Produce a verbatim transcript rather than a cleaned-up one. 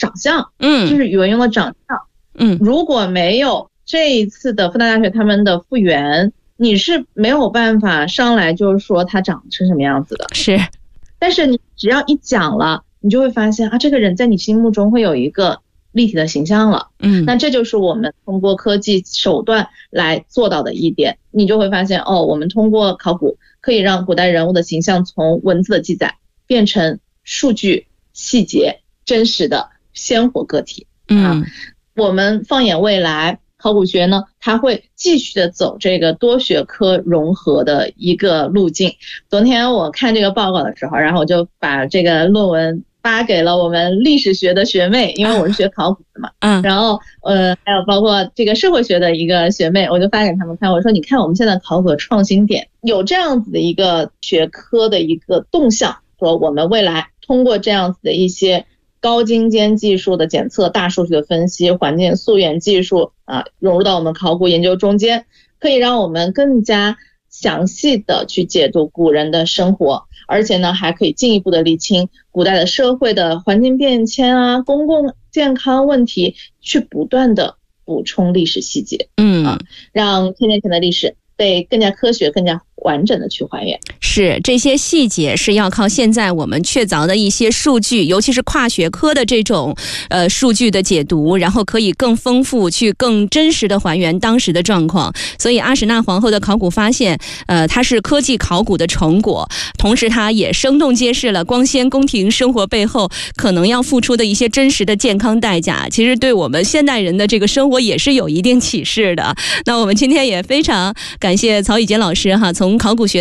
长相， 嗯， 就是语文用的长相。 嗯， 如果没有这一次的复旦大学他们的复原，你是没有办法上来就是说他长成什么样子的。 是， 但是你只要一讲了，你就会发现啊，这个人在你心目中会有一个立体的形象了。 嗯， 那这就是我们通过科技手段来做到的一点。你就会发现哦，我们通过考古可以让古代人物的形象从文字的记载变成数据、细节、真实的鲜活个体。 嗯、 啊，我们放眼未来，考古学呢，它会继续的走这个多学科融合的一个路径。昨天我看这个报告的时候，然后我就把这个论文发给了我们历史学的学妹，因为我是学考古的嘛，嗯，然后呃还有包括这个社会学的一个学妹，我就发给他们看，我说你看我们现在考古的创新点，有这样子的一个学科的一个动向，说我们未来通过这样子的一些高精尖技术的检测、大数据的分析、环境溯源技术啊，融入到我们考古研究中间，可以让我们更加详细的去解读古人的生活，而且呢，还可以进一步的理清古代的社会的环境变迁啊、公共健康问题，去不断的补充历史细节， 嗯啊，让千年前的历史被更加科学、更加完整的去还原。 是，这些细节是要靠现在我们确凿的一些数据，尤其是跨学科的这种呃数据的解读，然后可以更丰富，去更真实的还原当时的状况。所以阿史那皇后的考古发现，呃，它是科技考古的成果，同时它也生动揭示了光鲜宫廷生活背后可能要付出的一些真实的健康代价。其实对我们现代人的这个生活也是有一定启示的。那我们今天也非常感谢曹以杰老师哈，从考古学